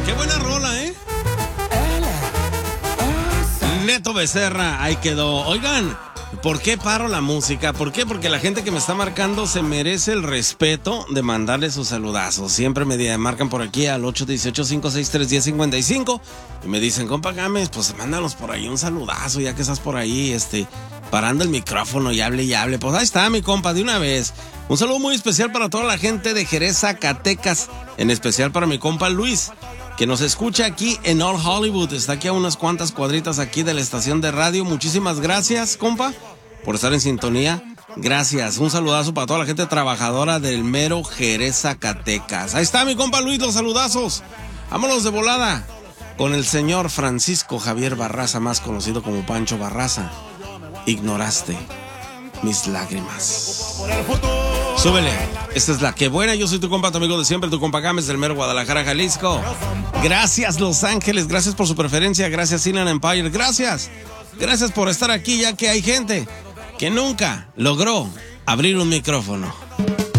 Qué buena rola, ¿eh? Neto Becerra, ahí quedó. Oigan, ¿por qué paro la música? ¿Por qué? Porque la gente que me está marcando se merece el respeto de mandarle sus saludazos. Siempre me marcan por aquí al 818-563-1055 y me dicen, compa Gámez, pues mándanos por ahí un saludazo, ya que estás por ahí, parando el micrófono y hable y hable. Pues ahí está, mi compa, de una vez. Un saludo muy especial para toda la gente de Jerez, Zacatecas, en especial para mi compa Luis, que nos escucha aquí en All Hollywood. Está aquí a unas cuantas cuadritas aquí de la estación de radio. Muchísimas gracias, compa, por estar en sintonía. Gracias. Un saludazo para toda la gente trabajadora del mero Jerez, Zacatecas. Ahí está mi compa Luis, los saludazos. Vámonos de volada con el señor Francisco Javier Barraza, más conocido como Pancho Barraza. Ignoraste mis lágrimas. Súbele. Esta es la que buena. Yo soy tu compa, tu amigo de siempre, tu compa Gámez del mero Guadalajara, Jalisco. Gracias, Los Ángeles. Gracias por su preferencia. Gracias, Inland Empire. Gracias. Gracias por estar aquí, ya que hay gente que nunca logró abrir un micrófono.